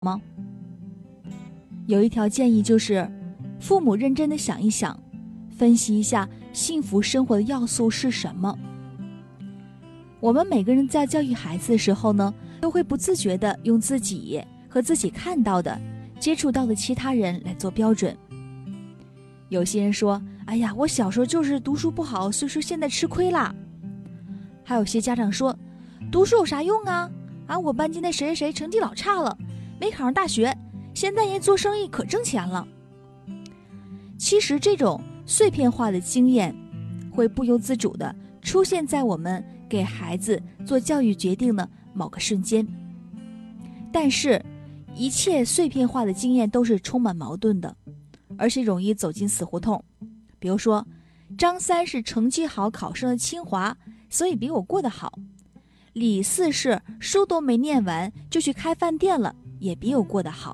吗？有一条建议就是，父母认真的想一想，分析一下幸福生活的要素是什么。我们每个人在教育孩子的时候呢，都会不自觉地用自己和自己看到的、接触到的其他人来做标准。有些人说，哎呀，我小时候就是读书不好，所以说现在吃亏啦。还有些家长说，读书有啥用啊？我班级那谁谁谁成绩老差了，没考上大学，现在人做生意可挣钱了。其实这种碎片化的经验会不由自主地出现在我们给孩子做教育决定的某个瞬间，但是一切碎片化的经验都是充满矛盾的，而且容易走进死胡同。比如说，张三是成绩好考上了清华，所以比我过得好；李四是书都没念完就去开饭店了，也比我过得好。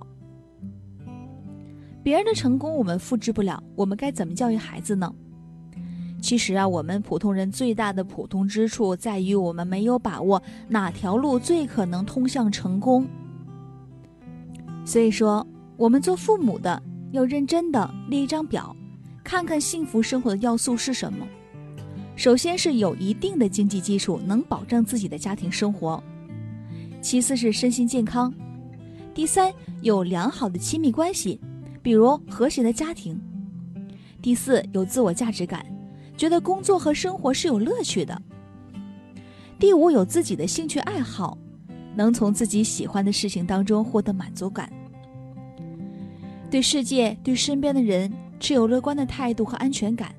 别人的成功我们复制不了，我们该怎么教育孩子呢？其实我们普通人最大的普通之处在于我们没有把握哪条路最可能通向成功。所以说，我们做父母的要认真的列一张表，看看幸福生活的要素是什么。首先是有一定的经济基础，能保障自己的家庭生活；其次是身心健康；第三，有良好的亲密关系，比如和谐的家庭；第四，有自我价值感，觉得工作和生活是有乐趣的；第五，有自己的兴趣爱好，能从自己喜欢的事情当中获得满足感；对世界、对身边的人持有乐观的态度和安全感。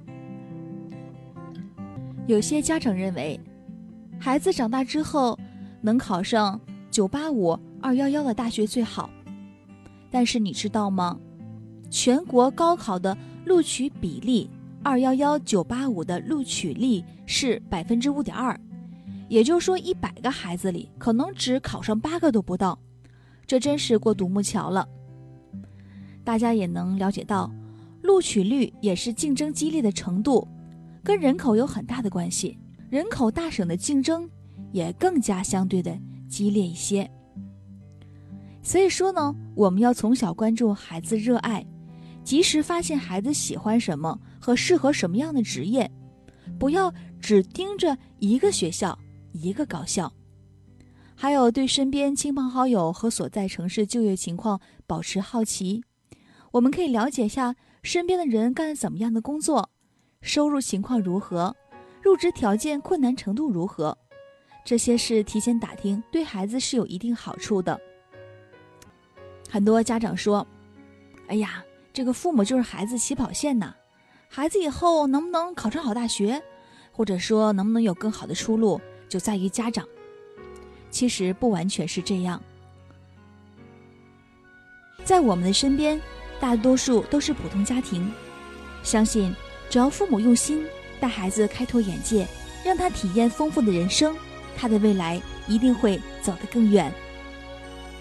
有些家长认为，孩子长大之后能考上985、211的大学最好，但是你知道吗？全国高考的录取比例，211、985的录取率是 5.2%， 也就是说100个孩子里可能只考上8个都不到，这真是过独木桥了。大家也能了解到，录取率也是竞争激烈的程度，跟人口有很大的关系，人口大省的竞争也更加相对的激烈一些。所以说呢，我们要从小关注孩子热爱，及时发现孩子喜欢什么和适合什么样的职业，不要只盯着一个学校、一个高校。还有对身边亲朋好友和所在城市就业情况保持好奇，我们可以了解一下身边的人干怎么样的工作，收入情况如何，入职条件困难程度如何，这些是提前打听，对孩子是有一定好处的。很多家长说，哎呀，这个父母就是孩子起跑线呐，孩子以后能不能考上好大学，或者说能不能有更好的出路，就在于家长。其实不完全是这样，在我们的身边，大多数都是普通家庭，相信只要父母用心带孩子开拓眼界，让他体验丰富的人生，他的未来一定会走得更远。